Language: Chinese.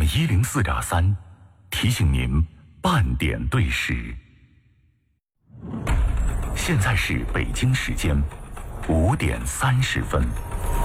FM104.3，提醒您半点对时。现在是北京时间5点30分。